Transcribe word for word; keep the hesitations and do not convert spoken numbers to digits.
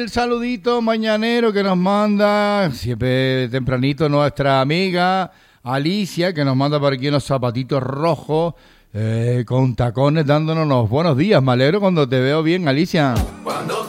el saludito mañanero que nos manda siempre tempranito nuestra amiga Alicia, que nos manda por aquí unos zapatitos rojos eh, con tacones, dándonos los buenos días. Me alegro cuando te veo bien, Alicia. Cuando